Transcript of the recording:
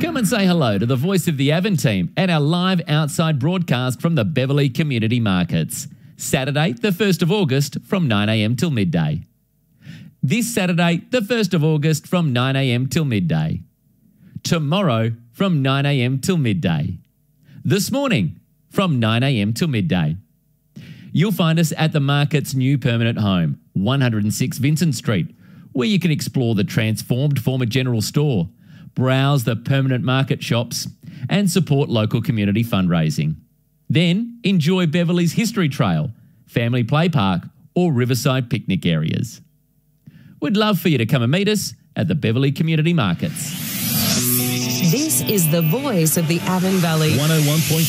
Come and say hello to the voice of the Avon team at our live outside broadcast from the Beverley Community Markets. Saturday, the 1st of August from 9 a.m. till midday. This Saturday, the 1st of August from 9 a.m. till midday. Tomorrow from 9 a.m. till midday. This morning from 9 a.m. till midday. You'll find us at the market's new permanent home, 106 Vincent Street, where you can explore the transformed former general store, browse the permanent market shops, and support local community fundraising. Then enjoy Beverley's History Trail, Family Play Park, or Riverside picnic areas. We'd love for you to come and meet us at the Beverley Community Markets. This is the voice of the Avon Valley. 101.3